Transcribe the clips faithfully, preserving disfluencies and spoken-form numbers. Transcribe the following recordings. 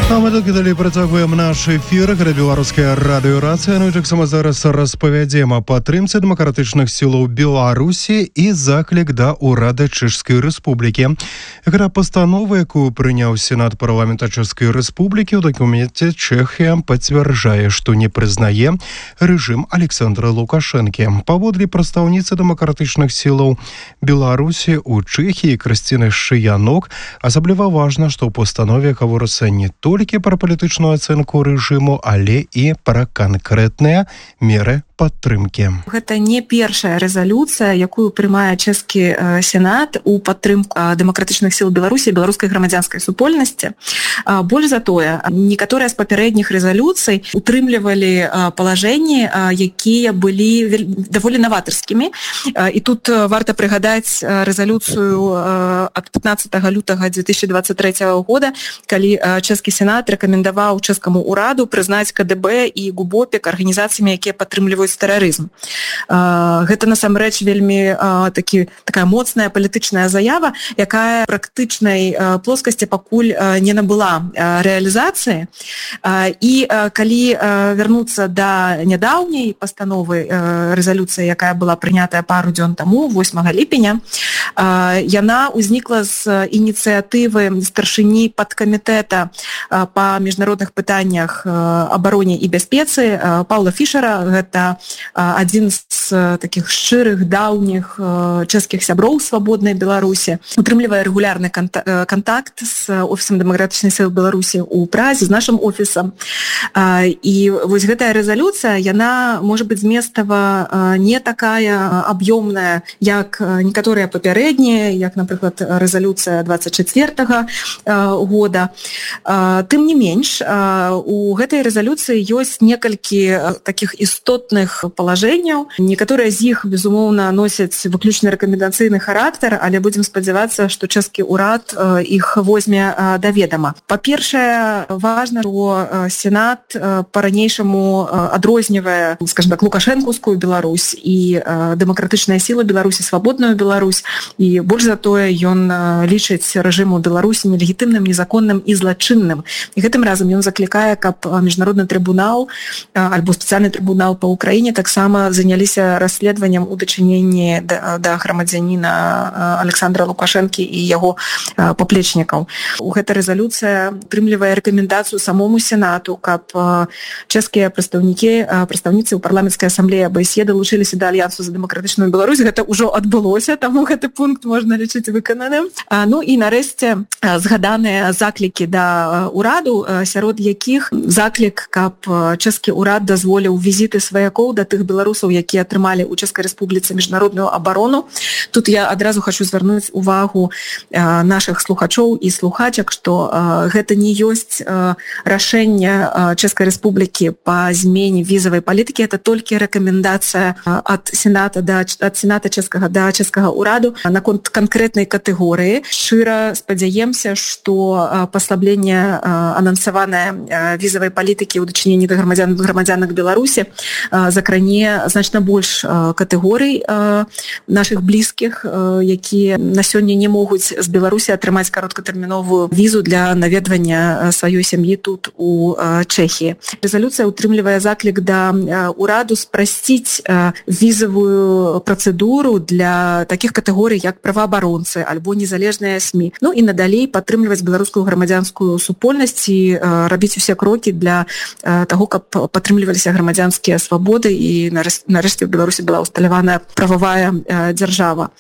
А мы толькі далей працягваем наш эфір. Гэта беларуская радыёрацыя. Ну і таксама зараз распавядзем о падтрымцы дэмакратычных сілаў Беларусі і заклік да ўрада Чэшскай Рэспублікі. Гэта пастанова, якую прыняў Сенат парламента Чэшскай Рэспублікі. У дакуменце Чэхія пацвярджае, што не прызнае рэжым Александра Лукашэнкі. Паводле прадстаўніцы дэмакратычных сілаў Беларусі у Чэхіі Крысціны Шыянок, асабліва важна, што ў пастанове гаворыцца не толькі пра палітычную ацэнку рэжыму, але і пра канкрэтныя меры падтрымкі. Гэта не першая рэзалюцыя, якую прымае чэшскі сенат у падтрымку дэмакратычных сіл Беларусі і беларускай грамадзянскай супольнасці. Больш за тое, некаторыя з папярэдніх рэзалюцый утрымлівалі палажэнні, якія былі даволі наватарскімі. І тут варта прыгадаць рэзалюцыю ад пятнаццатага лютага дзве тысячы дваццаць трэцяга года, калі чэшскі сенат рэкамендаваў чэшскаму ўраду прызнаць ка дэ бэ і ГУБОПЕК арганізацыямі, якія падтрымліваюць тэрарызм. Гэта насамрэч вельмі такі, такая моцная палітычная заява, якая практычнай плоскасці пакуль не набыла рэалізацыі. І калі вярнуцца да нядаўняй пастановы рэзалюцыі, якая была прынятая пару дзён таму, восьмага ліпеня, яна ўзнікла з ініцыятывы старшыні падкамітэта па міжнародных пытаннях абароне і бяспецы Паўла Фішера. Гэта адзін з такіх шчырых, даўніх чэшскіх сяброў свабоднай Беларусі. Утрымлівае рэгулярны кантакт з офісам дэмакратычнай сілы Беларусі ў Празе, з нашым офісам. І вось гэтая рэзалюцыя, яна можа быць зместава не такая аб'ёмная, як некаторыя папярэднія, як, напрыклад, рэзалюцыя дваццаць чацвёртага года. Тым не менш, у гэтай рэзалюцыі ёсць некалькі такіх істотных палажэнняў. Некаторыя з іх, безумоўна, носяць выключна рэкамендацыйны характар, але будзем спадзявацца, што чэшскі ўрад іх возьме да ведама. Па-першае, важна, што Сенат па-ранейшаму адрознівае, скажем так, лукашэнкаўскую Беларусь і дэмакратычная сіла Беларусі, свабодную Беларусь, і больш за тое, ён лічыць рэжым у Беларусі нелегітымным, незаконным і злачынным. І гэтым разам ён заклікае, каб міжнародны трыбунал альбо спецыяльны трыбунал па Украіне таксама заняліся расследаваннем у дачыненні да, да грамадзяніна Александра Лукашэнкі і яго паплечнікаў. У гэта рэзалюцыя утрымлівае рэкамендацыю самому Сенату, каб чэшскія прадстаўнікі, прадстаўніцы ў парламенцкай асамблеі а бэ эс е далучыліся да альянсу за дэмакратычную Беларусь. Гэта ўжо адбылося, таму гэты пункт можна лічыць выкананым. Ну і нарэшце згаданыя заклікі да ўраду, сярод якіх заклік, каб чэшскі ўрад дазволіў візіты сваякоў да тых беларусаў, якія атрымалі ў Чэшскай Рэспубліцы міжнародную абарону. Тут я адразу хочу звярнуць увагу нашых слухачоў і слухачак, што гэта не ёсць рашэнне Чэшскай Рэспублікі па змене візавай палітыкі, это толькі рэкамендацыя ад Сената да ад Сената чэшскага да чэшскага ўраду наконт канкрэтнай катэгорыі. Шчыра спадзяемся, што паслабленне анансаванае візавай палітыкі ў дачыненні да грамадзян грамадзянак Беларусі закране значна больш катэгорый нашых блізкіх, якія на сёння не могуць з Беларусі атрымаць кароткатэрміновую візу для наведвання сваёй сям'і тут у Чэхіі. Рэзалюцыя утрымлівае заклік да ўраду спрасціць візавую працэдуру для такіх катэгорый, як праваабаронцы альбо незалежныя СМІ. Ну і надалей падтрымліваць беларускую грамадзянскую супольнасць і рабіць усе крокі для таго, каб падтрымліваліся грамадзянскія свабоды і нарэшце ў Беларусі была ўсталяваная прававая дзяржава.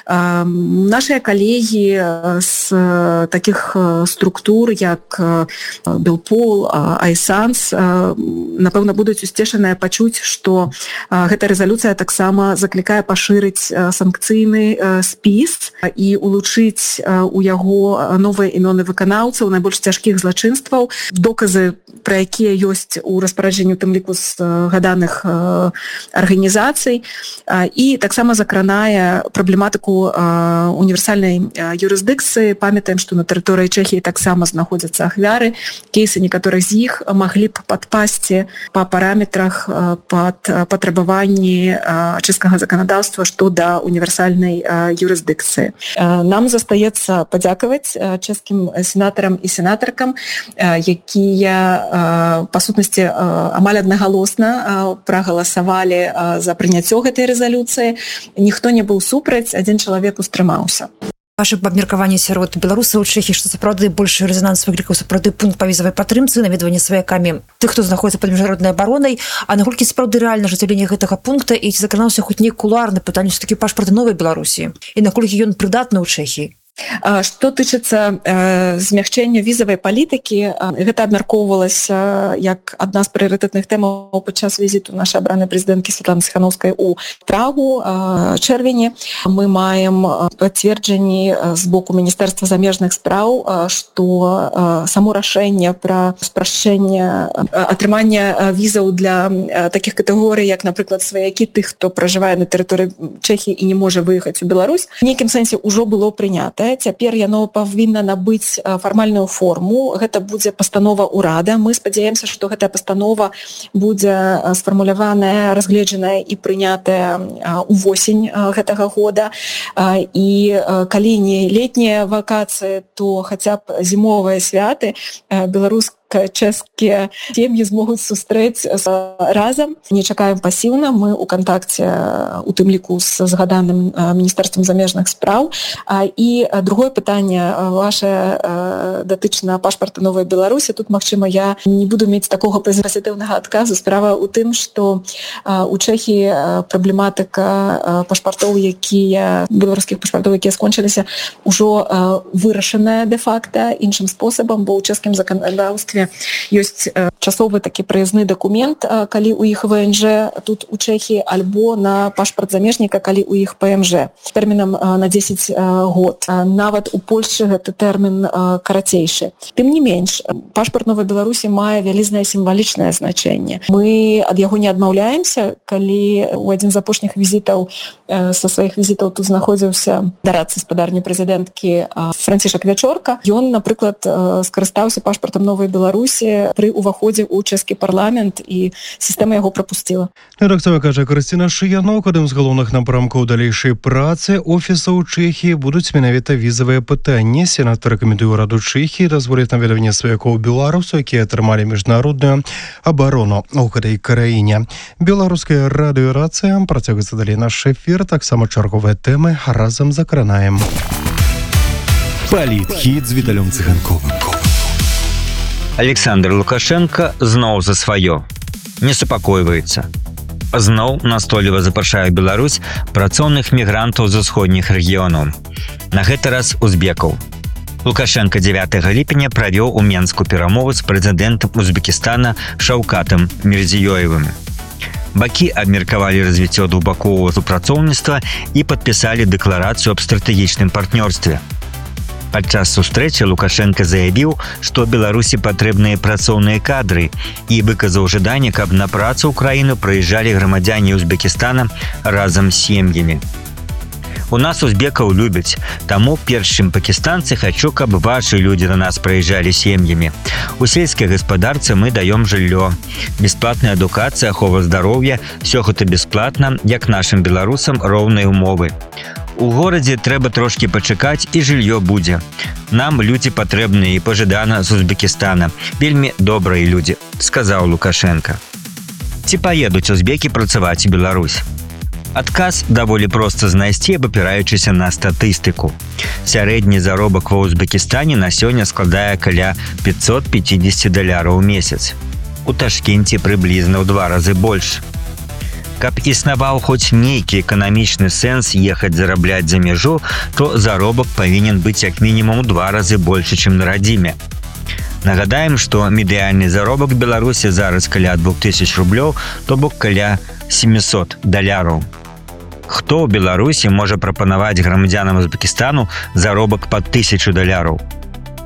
Нашыя калегі з такіх структур, як Белпол, Айсанс, напэўна, будуць усцешаныя пачуць, што гэта рэзалюцыя таксама заклікае пашырыць санкцыйны спіс і улучшыць у яго новыя імёны выканаўцаў найбольш цяжкіх злачынстваў, доказы, пра якія ёсць у распараджэнні, у тым ліку з гаданых арганізацый арганізацый і таксама закранае праблематыку універсальнай юрысдыкцыі. Памятаем, што на тэрыторыі Чэхіі таксама знаходзяцца ахвяры. Кейсы некаторых з іх маглі б падпасці па параметрах пад патрабаванні чэшскага заканадаўства што да універсальнай юрысдыкцыі. Нам застаецца падзякаваць чэшскім сенатарам і сенатаркам, якія па сутнасці амаль аднагалосна прагаласавалі за прыняццё гэтай рэзалюцыі. Ніхто не быў супраць, адзін чалавек устрымаўся. Ваше абмеркаванне сярод беларусаў у Чэхіі, што сапраўды большы рэзананс выклікаў сапраўды пункт па візавай падтрымцы, наведванне сваякамі тых, хто знаходзіцца пад міжнароднай абаронай, а наколькі сапраўды рэальна ажыццяўленне гэтага пункта і ці закранаўся хоць нейк кулуарны пытанне такі пашпарт новай Беларусі і наколькі ён прыдатны ў Чэхіі? Што тычыцца э, змягчэння візавай палітыкі, гэта абмяркоўвалася як адна з прыярытэтных тэмаў падчас візіту нашай абранай прэзідэнткі Святланы Ціханаўскай у Прагу э, чэрвені. Мы маем пацверджанні з боку Міністэрства замежных спраў, што э, само рашэнне пра спрашчэнне атрымання візаў для такіх катэгорый, як, напрыклад, сваякі тых, хто пражывае на тэрыторыі Чэхіі і не можа выехаць у Беларусь, у нейкім сэнсе ўжо было прынята. Цяпер яно павінна набыць фармальную форму. Гэта будзе пастанова ўрада. Мы спадзяемся, што гэтая пастанова будзе сфармуляваная, разгледжаная і прынятая ўвосень гэтага года. І калі не летнія вакацыі, то хаця б зімовыя святы беларускія чэшскія сем'і змогуць сустрэць разам. Не чакаем пасіўна. Мы ў кантакце, у тым ліку з згаданым Міністэрствам замежных спраў. І другое пытанне ваше датычна пашпарта новай Беларусі. Тут, магчыма, я не буду мець такога пазітыўнага адказу. Справа ў тым, што у Чэхіі праблематыка пашпартоў, якія беларускіх пашпартоў, якія скончыліся, ужо вырашаная дэ-факта іншым спосабам, бо ў чэшскім заканадаўстве ёсць часовы такі прыязны дакумент, калі ў іх вэ эн жэ тут у Чэхіі, альбо на пашпарт замежніка, калі ў іх пэ эм жэ тэрмінам на дзесяць год. Нават у Польшчы гэты тэрмін карацейшы. Тым не менш, пашпарт новай Беларусі мае вялізнае сімвалічнае значэнне. Мы ад яго не адмаўляемся. Калі у адзін з апошніх візітаў са сваіх візітаў тут знаходзіўся дарадца спадарні прэзідэнткі Францішак Вячорка, ён, напрыклад, скарыстаўся пашпартам новай Беларусі пры ўваходзе ў чэшскі парламент і сістэма яго прапусціла. Рэдактор кажа Крысціна Шыянок, адным з галоўных напрамкаў далейшай працы офісаў Чэхіі будуць менавіта візавыя пытанні. Сенат рэкамендуе ўраду Чэхіі дазволіць наведванне сваякоў беларусаў, якія атрымалі міжнародную абарону ў гэтай краіне. Беларуская радыёрацыя працягваецца далей наш эфір, таксама чарговыя тэмы разам закранаем. Палітхіт з Віталём Цыганковым. Александр Лукашенко зноў за сваё. Не супакойваецца. Зноў настойліва запрашае Беларусь працоўных мігрантаў з усходніх рэгіёнаў. На гэты раз узбекаў. Лукашенко дзевятага ліпеня правёў у Менску перамову з прэзідэнтам Узбекістана Шаўкатам Мірзіёевым. Бакі абмеркавалі развіццё двухбаковага супрацоўніцтва і падпісалі дэкларацыю аб стратэгічным партнёрстве. Падчас сустрэчы Лукашенко заявіў, што Беларусі патрэбныя працоўныя кадры і выказаў жаданне, каб на працу ў краіну прыязджалі грамадзяне Узбекістана разам з сем'ямі. У нас узбекаў любяць, таму першым пакістанцы хачу, каб вашы людзі на нас прыязджалі сем'ямі. У сельскай гаспадарцы мы даём жыллё. Бясплатная адукацыя, ахова здароўя, всё гэта бясплатна, як нашым беларусам роўныя ўмовы. У горадзе трэба трошкі пачакаць і жыллё будзе. Нам людзі патрэбныя і пажадана з Узбекістана. Вельмі добрыя людзі, сказаў Лукашенко. Ці паедуць узбекі працаваць у Беларусь? Адказ даволі проста знайсці, абапіраючыся на статыстыку. Сярэдні заробак ва Узбекістане на сёння складае каля пятьсот пятьдесят даляраў у месяц. У Ташкенце прыблізна ў два разы больш. Каб існаваў хоць нейкі эканамічны сэнс ехаць зарабляць за мяжу, то заробак павінен быць як мінімум два разы большы, чым на радзіме. Нагадаем, што медыяльны заробак Беларусі зараз каля двух тысяч рублёў, то бок каля семьсот даляраў. Хто ў Беларусі можа прапанаваць грамадзянам Узбекістану заробак пад тысячу даляраў?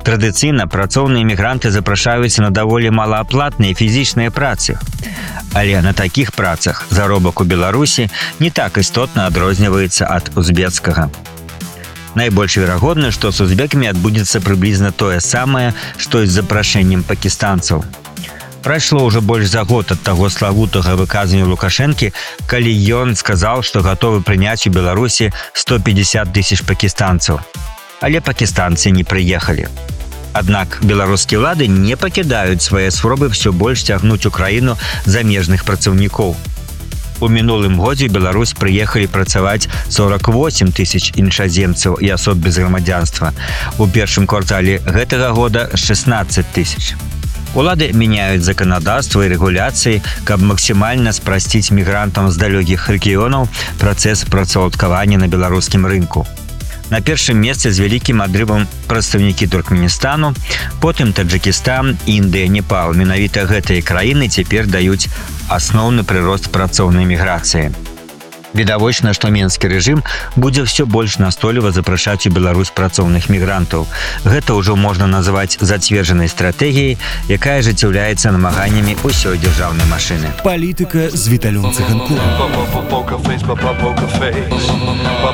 Традыцыйна працоўныя мігранты запрашаюцца на даволі малааплатныя фізічныя працы. Але на такіх працах заробак у Беларусі не так істотна адрозніваецца ад узбецкага. Найбольш верагодна, што з узбекамі адбудзецца прыблізна тое самае, што і з запрашэннем пакістанцаў. Прайшло ўжо больш за год ад таго славутага выказвання Лукашэнкі, калі ён сказаў, што гатовы прыняць у Беларусі сто пятьдесят тысяч пакістанцаў. Але пакістанцы не прыехалі. Аднак беларускія ўлады не пакідаюць свае спробы ўсё больш цягнуць у краіну замежных працаўнікоў. У мінулым годзе ў Беларусь прыехалі працаваць сорок восемь тысяч іншаземцаў і асоб без грамадзянства. У першым квартале гэтага года шестнадцать тысяч. Улады мяняюць заканадаўства і рэгуляцыі, каб максімальна спрасціць мігрантам з далёкіх рэгіёнаў працэс працаўладкавання на беларускім рынку. На першым месцы з вялікім адрывам прадстаўнікі Туркменістану, потым Таджыкістан, Індыя, Непал. Менавіта гэтыя краіны цяпер даюць асноўны прырост працоўнай міграцыі. Відавочна, што менскі рэжым будзе ўсё больш настойліва запрашаць у Беларусь працоўных мігрантаў. Гэта ўжо можна называць зацверджанай стратэгіяй, якая ажыццяўляецца намаганнямі ўсёй дзяржаўнай машыны. Палітыка з Віталём Цыганковым.